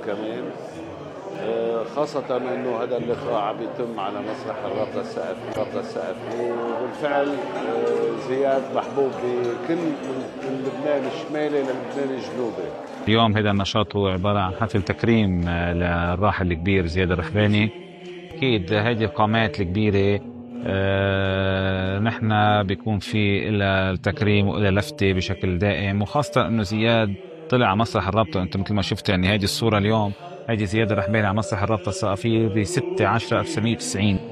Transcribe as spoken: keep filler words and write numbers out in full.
كمان، خاصة انه هذا اللقاء عم يتم على مسرح الرابطة الثقافية الرابطة الثقافية وبالفعل زياد محبوب بكل من لبنان الشمالي للبنان الجنوبي. اليوم هذا النشاط هو عبارة عن حفل تكريم للراحل الكبير زياد الرحباني. أكيد هذه القامات الكبيرة آه نحن بيكون في إلى التكريم وإلى لفتة بشكل دائم، وخاصة إنه زياد طلع على مسرح الرابطة. أنت مثل ما شفت يعني هذه الصورة اليوم، هذه زياد الرحباني على مسرح الرابطة الثقافية ب ستة عشرة ألف وتسعمية وتسعين.